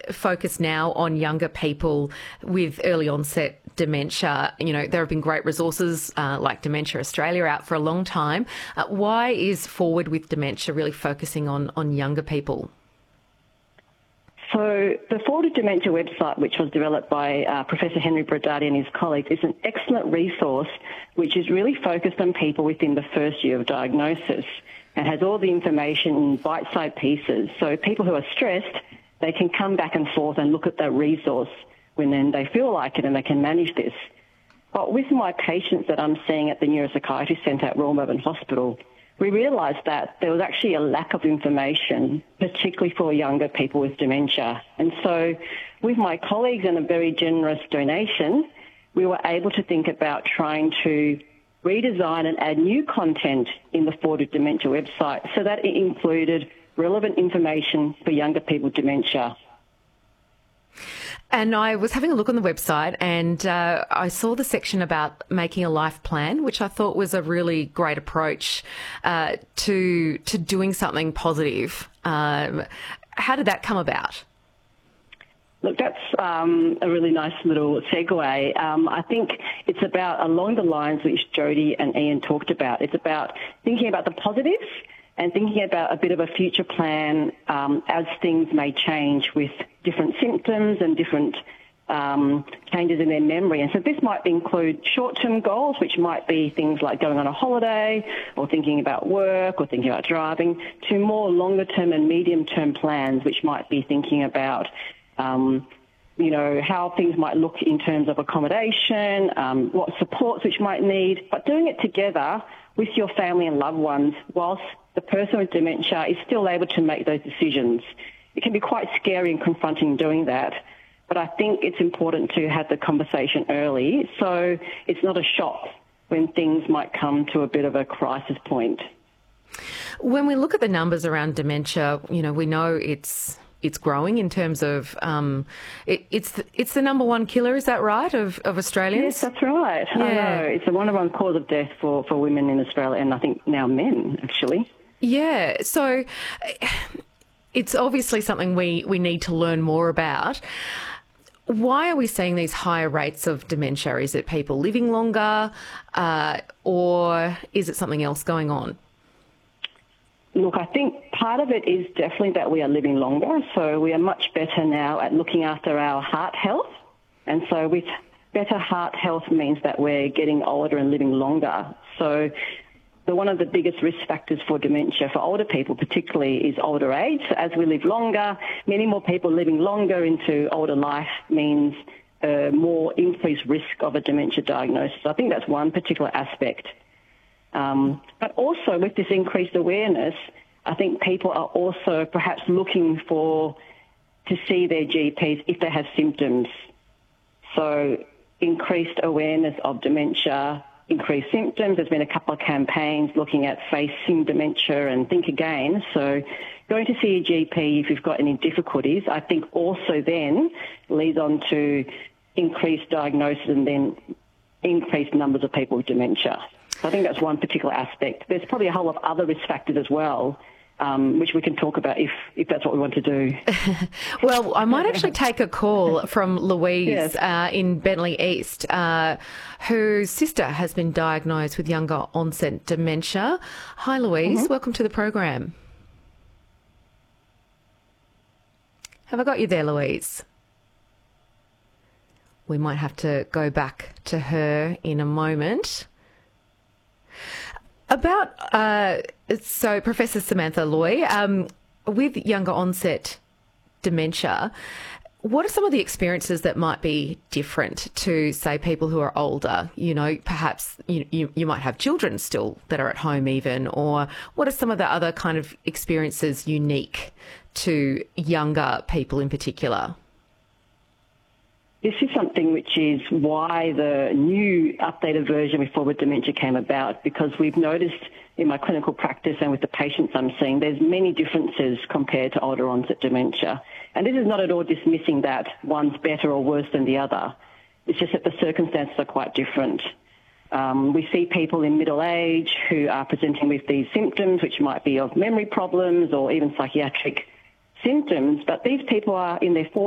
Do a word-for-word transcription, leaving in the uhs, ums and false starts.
focus now on younger people with early onset dementia. You know, there have been great resources uh, like Dementia Australia out for a long time. Uh, why is Forward with Dementia really focusing on, on younger people? So the Forward with Dementia website, which was developed by uh, Professor Henry Brodati and his colleagues, is an excellent resource which is really focused on people within the first year of diagnosis and has all the information in bite-sized pieces. So people who are stressed, they can come back and forth and look at that resource when then they feel like it and they can manage this. But with my patients that I'm seeing at the Neuropsychiatry Centre at Royal Melbourne Hospital, we realised that there was actually a lack of information, particularly for younger people with dementia. And so with my colleagues and a very generous donation, we were able to think about trying to redesign and add new content in the Forward with Dementia website so that it included relevant information for younger people with dementia. And I was having a look on the website and uh, I saw the section about making a life plan, which I thought was a really great approach uh, to to doing something positive. Um, how did that come about? Look, that's um, a really nice little segue. Um, I think it's about along the lines which Jodie and Ian talked about. It's about thinking about the positives and thinking about a bit of a future plan um, as things may change with different symptoms and different um, changes in their memory. And so this might include short-term goals, which might be things like going on a holiday or thinking about work or thinking about driving, to more longer-term and medium-term plans, which might be thinking about um, you know, how things might look in terms of accommodation, um, what supports which might need, but doing it together with your family and loved ones whilst the person with dementia is still able to make those decisions. It can be quite scary and confronting doing that, but I think it's important to have the conversation early so it's not a shock when things might come to a bit of a crisis point. When we look at the numbers around dementia, you know, we know it's it's growing in terms of um, it, it's the, it's the number one killer. Is that right of, of Australians? Yes, that's right. Yeah. I know it's the number one cause of death for, for women in Australia, and I think now men actually. Yeah. So it's obviously something we, we need to learn more about. Why are we seeing these higher rates of dementia? Is it people living longer, uh, or is it something else going on? Look, I think part of it is definitely that we are living longer, so we are much better now at looking after our heart health. And so with better heart health means that we're getting older and living longer. So the, one of the biggest risk factors for dementia for older people particularly is older age. So as we live longer, many more people living longer into older life means a more increased risk of a dementia diagnosis. I think that's one particular aspect. Um, but also with this increased awareness, I think people are also perhaps looking for to see their G Ps if they have symptoms. So increased awareness of dementia, increased symptoms. There's been a couple of campaigns looking at facing dementia and Think Again. So going to see your G P if you've got any difficulties, I think also then leads on to increased diagnosis and then increased numbers of people with dementia. So I think that's one particular aspect. There's probably a whole lot of other risk factors as well, um, which we can talk about if, if that's what we want to do. Well, I might actually take a call from Louise yes. uh, in Bentleigh East, uh, whose sister has been diagnosed with younger onset dementia. Hi, Louise. Mm-hmm. Welcome to the program. Have I got you there, Louise? We might have to go back to her in a moment. About, uh, so Professor Samantha Loy, um, with younger onset dementia, what are some of the experiences that might be different to, say, people who are older? You know, perhaps you, you, you might have children still that are at home even, or what are some of the other kind of experiences unique to younger people in particular? This is something which is why the new updated version with Forward Dementia came about, because we've noticed in my clinical practice and with the patients I'm seeing, there's many differences compared to older onset dementia. And this is not at all dismissing that one's better or worse than the other. It's just that the circumstances are quite different. Um, we see people in middle age who are presenting with these symptoms, which might be of memory problems or even psychiatric symptoms, but these people are in their forties